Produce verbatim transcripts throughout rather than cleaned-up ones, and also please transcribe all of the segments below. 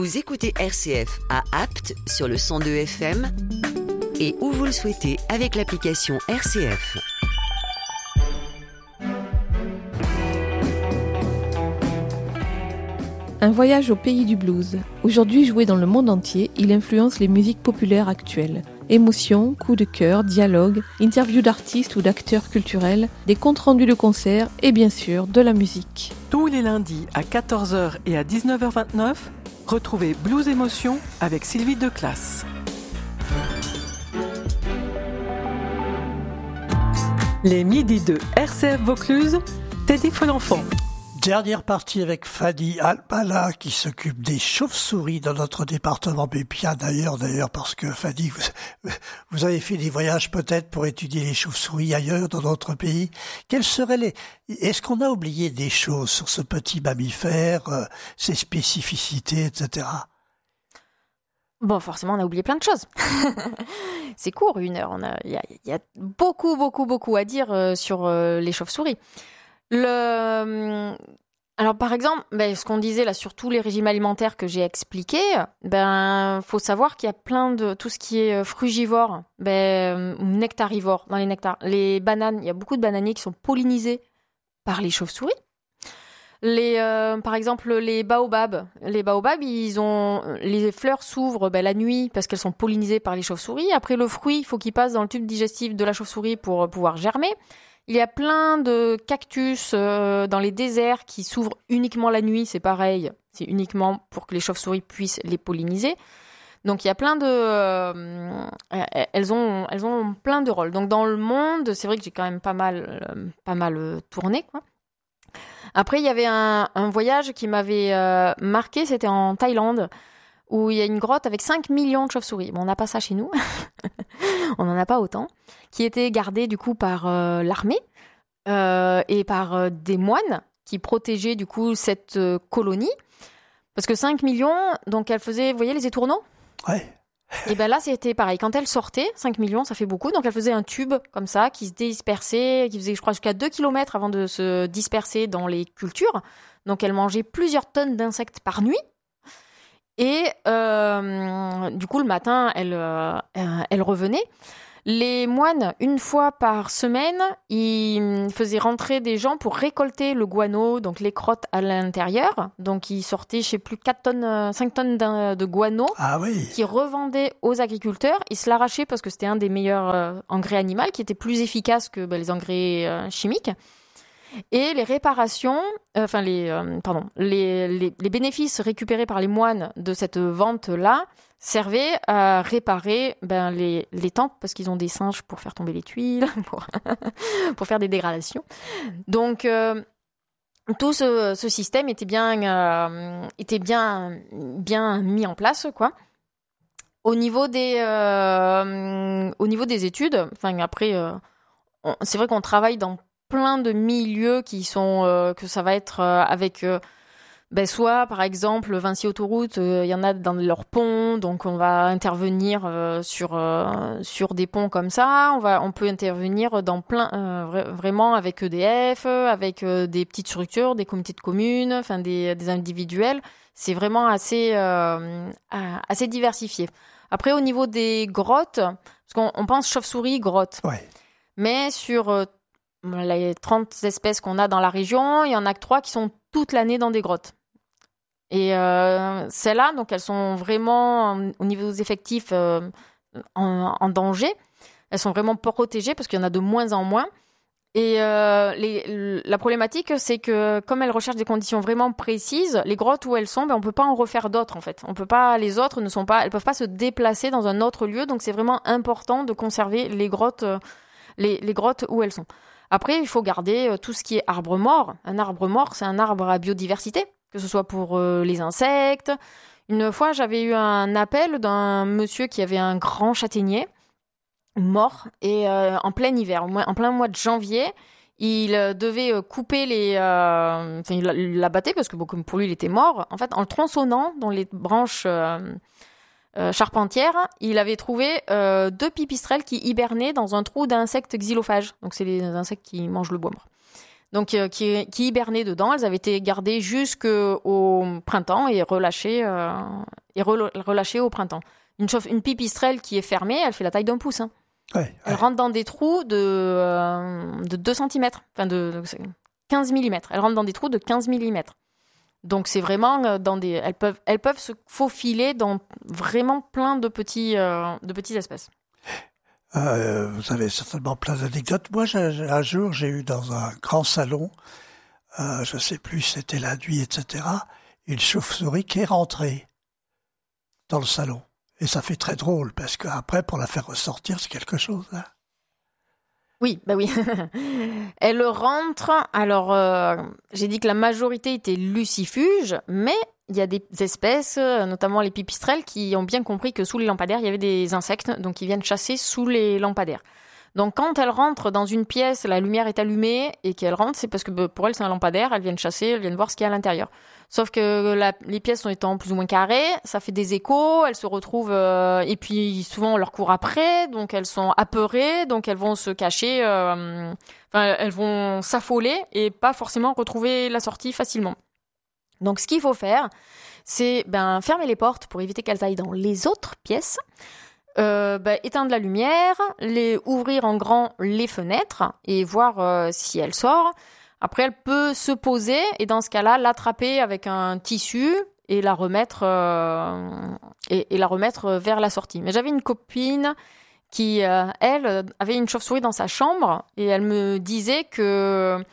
Vous écoutez R C F à Apt sur le cent deux F M et où vous le souhaitez avec l'application R C F. Un voyage au pays du blues. Aujourd'hui joué dans le monde entier, il influence les musiques populaires actuelles. Émotions, coups de cœur, dialogues, interviews d'artistes ou d'acteurs culturels, des comptes rendus de concerts et bien sûr de la musique. Tous les lundis à quatorze heures et à dix-neuf heures vingt-neuf, retrouvez Blues Émotions avec Sylvie Declasse. Les midis de R C F Vaucluse, Teddy Folenfant. Dernière partie avec Fanny Alpala qui s'occupe des chauves-souris dans notre département, mais bien d'ailleurs, d'ailleurs, parce que Fanny, vous, vous avez fait des voyages peut-être pour étudier les chauves-souris ailleurs dans notre pays. Quelles seraient les... Est-ce qu'on a oublié des choses sur ce petit mammifère, euh, ses spécificités, et cetera? Bon, forcément, on a oublié plein de choses. C'est court, une heure. On a, il y a, il y a beaucoup, beaucoup, beaucoup à dire euh, sur euh, les chauves-souris. Le... Alors, par exemple, ben, ce qu'on disait là sur tous les régimes alimentaires que j'ai expliqués, ben, faut savoir qu'il y a plein de tout ce qui est frugivore, ben, nectarivore dans les nectars. Les bananes, il y a beaucoup de bananiers qui sont pollinisés par les chauves-souris. Les, euh, par exemple, les baobabs. Les baobabs, ils ont les fleurs s'ouvrent ben, la nuit parce qu'elles sont pollinisées par les chauves-souris. Après, le fruit, il faut qu'il passe dans le tube digestif de la chauve-souris pour pouvoir germer. Il y a plein de cactus euh, dans les déserts qui s'ouvrent uniquement la nuit, c'est pareil, c'est uniquement pour que les chauves-souris puissent les polliniser. Donc il y a plein de... Euh, elles, ont, elles ont plein de rôles. Donc dans le monde, c'est vrai que j'ai quand même pas mal, euh, pas mal euh, tourné, quoi. Après, il y avait un, un voyage qui m'avait euh, marqué, c'était en Thaïlande, où il y a une grotte avec cinq millions de chauves-souris. Bon, on n'a pas ça chez nous, on n'en a pas autant, qui était gardée du coup par euh, l'armée euh, et par euh, des moines qui protégeaient du coup cette euh, colonie. Parce que cinq millions, donc elle faisait, vous voyez les étourneaux ? Ouais. Et bien là, c'était pareil. Quand elle sortait, cinq millions, ça fait beaucoup. Donc elle faisait un tube comme ça, qui se dispersait, qui faisait, je crois, jusqu'à deux kilomètres avant de se disperser dans les cultures. Donc elle mangeait plusieurs tonnes d'insectes par nuit. Et euh, du coup, le matin, elle, euh, elle revenait. Les moines, une fois par semaine, ils faisaient rentrer des gens pour récolter le guano, donc les crottes à l'intérieur. Donc, ils sortaient, je sais plus, quatre tonnes, cinq tonnes de guano ah oui. Qu'ils revendaient aux agriculteurs. Ils se l'arrachaient parce que c'était un des meilleurs euh, engrais animaux, qui était plus efficace que bah, les engrais euh, chimiques. Et les réparations, euh, enfin les, euh, pardon, les, les, les bénéfices récupérés par les moines de cette vente-là servaient à réparer ben, les, les temples parce qu'ils ont des singes pour faire tomber les tuiles, pour, pour faire des dégradations. Donc euh, tout ce, ce système était bien, euh, était bien, bien mis en place, quoi. Au niveau des, euh, au niveau des études, enfin après, euh, on, c'est vrai qu'on travaille dans plein de milieux qui sont euh, que ça va être euh, avec euh, ben soit par exemple Vinci Autoroute, il euh, y en a dans leurs ponts, donc on va intervenir euh, sur euh, sur des ponts comme ça. On va on peut intervenir dans plein euh, vra- vraiment avec E D F, avec euh, des petites structures, des comités de communes, enfin des des individuels. C'est vraiment assez euh, assez diversifié. Après au niveau des grottes, parce qu'on on pense chauve-souris grotte, ouais. Mais sur euh, les trente espèces qu'on a dans la région, il y en a que trois qui sont toute l'année dans des grottes. Et euh, celles-là, donc elles sont vraiment, au niveau des effectifs, euh, en, en danger. Elles sont vraiment protégées parce qu'il y en a de moins en moins. Et euh, les, la problématique, c'est que comme elles recherchent des conditions vraiment précises, les grottes où elles sont, ben, on ne peut pas en refaire d'autres, en fait. On peut pas, les autres ne sont pas, elles peuvent pas se déplacer dans un autre lieu. Donc c'est vraiment important de conserver les grottes, les, les grottes où elles sont. Après, il faut garder tout ce qui est arbre mort. Un arbre mort, c'est un arbre à biodiversité, que ce soit pour euh, les insectes. Une fois, j'avais eu un appel d'un monsieur qui avait un grand châtaignier mort, et euh, en plein hiver, en plein mois de janvier, il euh, devait couper les... Euh, enfin, il l'abattait parce que bon, comme pour lui, il était mort. En fait, en le tronçonnant dans les branches... Euh, Euh, charpentière, il avait trouvé euh, deux pipistrelles qui hibernaient dans un trou d'insectes xylophages. Donc, c'est les insectes qui mangent le bois mort. donc euh, qui, qui hibernaient dedans. Elles avaient été gardées jusqu'au printemps et relâchées, euh, et rel- relâchées au printemps. Une, chauffe, une pipistrelle qui est fermée, elle fait la taille d'un pouce. Hein. Ouais, Elle ouais. rentre dans des trous de, euh, de deux centimètres, enfin de, de quinze millimètres. Elle rentre dans des trous de quinze millimètres. Donc c'est vraiment dans des, elles peuvent, elles peuvent se faufiler dans vraiment plein de petits, euh, de petites espèces. Euh, vous avez certainement plein d'anecdotes. Moi, j'ai, j'ai- un jour, j'ai eu dans un grand salon, euh, je sais plus, c'était la nuit, et cetera, une chauve-souris qui est rentrée dans le salon. Et ça fait très drôle, parce qu'après, pour la faire ressortir, c'est quelque chose. Hein. Oui, bah oui. Elle rentre. Alors, euh, j'ai dit que la majorité était lucifuge, mais il y a des espèces, euh, notamment les pipistrelles, qui ont bien compris que sous les lampadaires, il y avait des insectes, donc ils viennent chasser sous les lampadaires. Donc, quand elles rentrent dans une pièce, la lumière est allumée et qu'elles rentrent, c'est parce que bah, pour elles, c'est un lampadaire. Elles viennent chasser, elles viennent voir ce qu'il y a à l'intérieur. Sauf que la, les pièces sont étant plus ou moins carrées, ça fait des échos, elles se retrouvent, euh, et puis souvent on leur court après, donc elles sont apeurées, donc elles vont se cacher, euh, enfin elles vont s'affoler et pas forcément retrouver la sortie facilement. Donc ce qu'il faut faire, c'est ben, fermer les portes pour éviter qu'elles aillent dans les autres pièces, euh, ben, éteindre la lumière, les, ouvrir en grand les fenêtres et voir euh, si elle sort. Après, elle peut se poser et dans ce cas-là, l'attraper avec un tissu et la remettre, euh, et, et la remettre vers la sortie. Mais j'avais une copine qui, euh, elle, avait une chauve-souris dans sa chambre et elle me disait que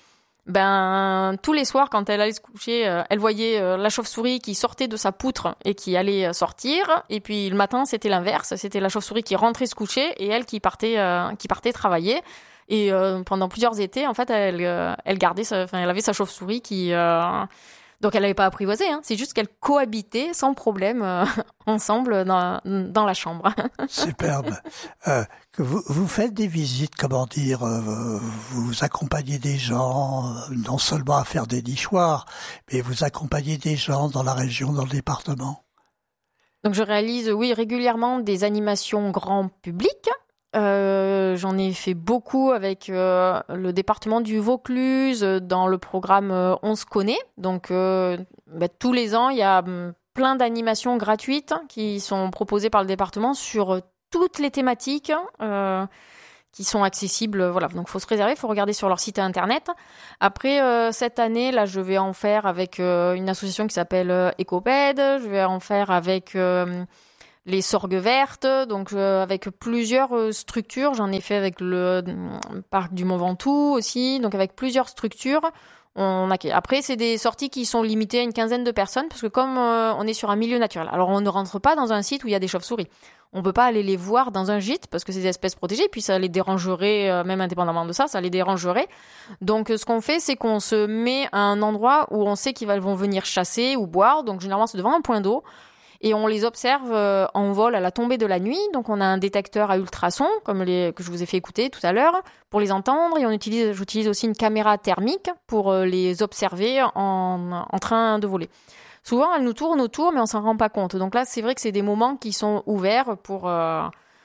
ben, tous les soirs, quand elle allait se coucher, euh, elle voyait euh, la chauve-souris qui sortait de sa poutre et qui allait sortir. Et puis le matin, c'était l'inverse. C'était la chauve-souris qui rentrait se coucher et elle qui partait, euh, qui partait travailler. Et euh, pendant plusieurs étés, en fait, elle, euh, elle gardait, sa, enfin, elle avait sa chauve-souris qui, euh, donc elle n'avait pas apprivoisé. Hein, c'est juste qu'elle cohabitait sans problème euh, ensemble dans, dans la chambre. Superbe. Euh, que vous, vous faites des visites, comment dire, euh, vous accompagnez des gens, euh, non seulement à faire des nichoirs, mais vous accompagnez des gens dans la région, dans le département. Donc je réalise, oui, régulièrement des animations grand public. Euh, j'en ai fait beaucoup avec euh, le département du Vaucluse dans le programme euh, On se connaît. Donc euh, bah, tous les ans, il y a hum, plein d'animations gratuites qui sont proposées par le département sur toutes les thématiques euh, qui sont accessibles. Voilà, donc il faut se réserver, il faut regarder sur leur site internet. Après, euh, cette année, là, je vais en faire avec euh, une association qui s'appelle euh, Ecoped. Je vais en faire avec... Euh, les sorgues vertes, donc euh, avec plusieurs euh, structures. J'en ai fait avec le euh, parc du Mont Ventoux aussi, donc avec plusieurs structures. On a... Après, c'est des sorties qui sont limitées à une quinzaine de personnes, parce que comme euh, on est sur un milieu naturel, alors on ne rentre pas dans un site où il y a des chauves-souris. On peut pas aller les voir dans un gîte, parce que c'est des espèces protégées, puis ça les dérangerait, euh, même indépendamment de ça, ça les dérangerait. Donc euh, ce qu'on fait, c'est qu'on se met à un endroit où on sait qu'ils vont venir chasser ou boire, donc généralement c'est devant un point d'eau, et on les observe euh, en vol à la tombée de la nuit. Donc on a un détecteur à ultrasons, comme les que je vous ai fait écouter tout à l'heure, pour les entendre. Et on utilise, j'utilise aussi une caméra thermique pour euh, les observer en, en train de voler. Souvent, elles nous tournent autour, mais on s'en rend pas compte. Donc là, c'est vrai que c'est des moments qui sont ouverts pour, euh,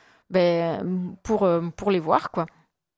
ben, pour, euh, pour les voir, quoi.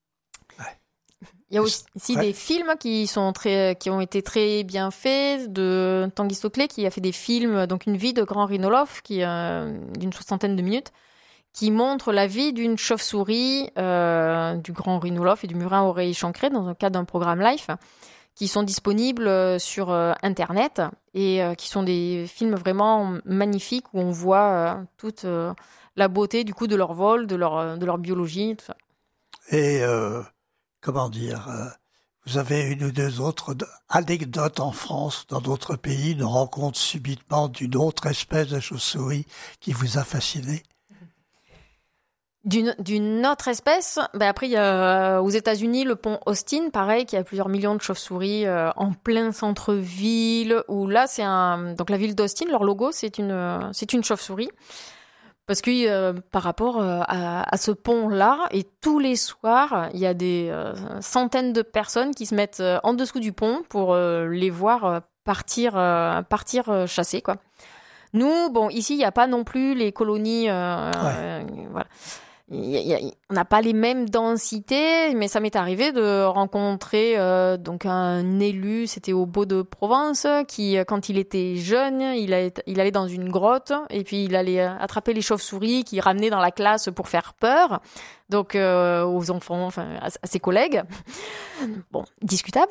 Il y a aussi ouais. des films qui sont très, qui ont été très bien faits, de Tanguy Stoclet qui a fait des films, donc une vie de grand rhinolophe qui euh, d'une soixantaine de minutes, qui montre la vie d'une chauve-souris, euh, du grand rhinolophe et du murin à oreilles échancrées dans le cadre d'un programme Life, qui sont disponibles sur euh, Internet et euh, qui sont des films vraiment magnifiques où on voit euh, toute euh, la beauté du coup de leur vol, de leur, de leur biologie, tout ça. Et euh... Comment dire, euh, vous avez une ou deux autres anecdotes en France, dans d'autres pays, une rencontre subitement d'une autre espèce de chauve-souris qui vous a fasciné? D'une, d'une autre espèce, ben après il y a euh, aux États-Unis le pont Austin, pareil, qui a plusieurs millions de chauves-souris euh, en plein centre-ville. Où là c'est un, donc la ville d'Austin, leur logo c'est une, euh, c'est une chauve-souris. Parce que euh, par rapport euh, à, à ce pont-là, et tous les soirs, il y a des euh, centaines de personnes qui se mettent euh, en dessous du pont pour euh, les voir euh, partir, euh, partir euh, chasser, quoi. Nous, bon, ici, il n'y a pas non plus les colonies, euh, ouais. euh, voilà. y a, y a, on n'a pas les mêmes densités, mais ça m'est arrivé de rencontrer euh, donc un élu, c'était au Beau-de-Provence, qui, quand il était jeune, il, a, il allait dans une grotte et puis il allait attraper les chauves-souris qu'il ramenait dans la classe pour faire peur. Donc euh, aux enfants, enfin à, à ses collègues. Bon, discutable.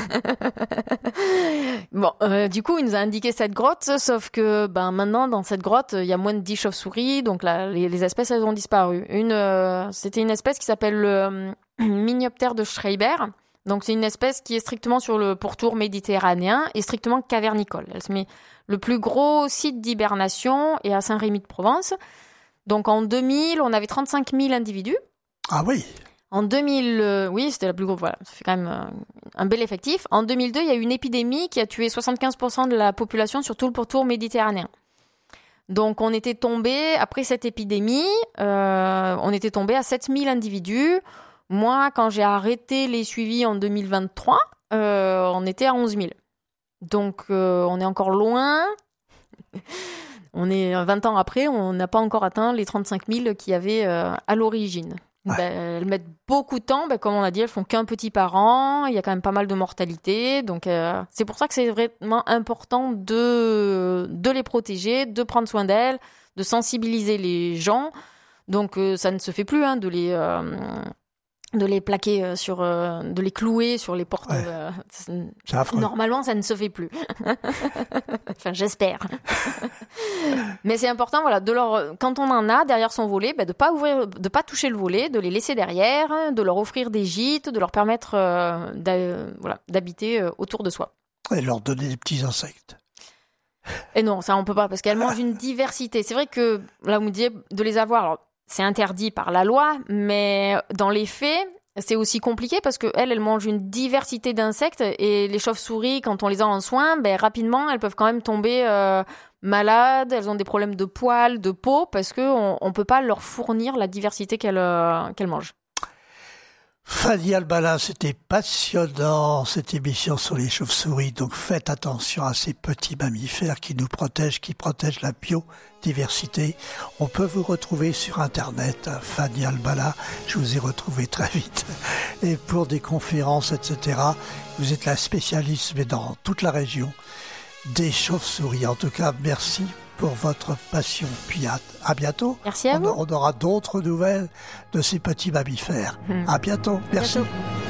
Bon, euh, du coup, il nous a indiqué cette grotte, sauf que ben maintenant dans cette grotte, il y a moins de dix chauves-souris, donc là, les, les espèces elles ont disparu. Une, euh, c'était une espèce qui s'appelle le euh, Minioptère de Schreiber. Donc c'est une espèce qui est strictement sur le pourtour méditerranéen et strictement cavernicole. Elle se met le plus gros site d'hibernation est à Saint-Rémy-de-Provence. Donc en deux mille, on avait trente-cinq mille individus. Ah oui. En deux mille, euh, oui, c'était la plus grosse. Voilà, ça fait quand même euh, un bel effectif. En deux mille deux, il y a eu une épidémie qui a tué soixante-quinze pour cent de la population sur tout le pourtour méditerranéen. Donc on était tombé, après cette épidémie, euh, on était tombé à sept mille individus. Moi, quand j'ai arrêté les suivis en deux mille vingt-trois, euh, on était à onze mille. Donc euh, on est encore loin. On est vingt ans après, on n'a pas encore atteint les trente-cinq mille qu'il y avait euh, à l'origine. Ouais. Ben, elles mettent beaucoup de temps, ben, comme on a dit, elles font qu'un petit par an, il y a quand même pas mal de mortalité, donc euh, c'est pour ça que c'est vraiment important de, de les protéger, de prendre soin d'elles, de sensibiliser les gens, donc euh, ça ne se fait plus hein, de les... Euh, de les plaquer sur, euh, de les clouer sur les portes. Ouais. Euh, c'est affreux. Normalement, ça ne se fait plus. Enfin, j'espère. Mais c'est important, voilà, de leur, quand on en a derrière son volet, bah, de pas ouvrir, de pas toucher le volet, de les laisser derrière, de leur offrir des gîtes, de leur permettre euh, d'a, euh, voilà, d'habiter euh, autour de soi. Et leur donner des petits insectes. Et non, ça on peut pas parce qu'elles mangent une diversité. C'est vrai que là, vous me disiez de les avoir. Alors, c'est interdit par la loi, mais dans les faits, c'est aussi compliqué parce qu'elles, elles mangent une diversité d'insectes et les chauves-souris, quand on les a en soin, ben, rapidement, elles peuvent quand même tomber euh, malades, elles ont des problèmes de poils, de peau, parce qu'on ne peut pas leur fournir la diversité qu'elles, euh, qu'elles mangent. Fadi Albala, c'était passionnant cette émission sur les chauves-souris, donc faites attention à ces petits mammifères qui nous protègent, qui protègent la biodiversité. On peut vous retrouver sur internet, Fadi Albala, je vous ai retrouvé très vite. Et pour des conférences, et cetera, vous êtes la spécialiste, mais dans toute la région, des chauves-souris. En tout cas, merci pour votre passion. Puis à, à bientôt. Merci à on, vous. On aura d'autres nouvelles de ces petits mammifères. Mmh. À bientôt. Merci. Bientôt.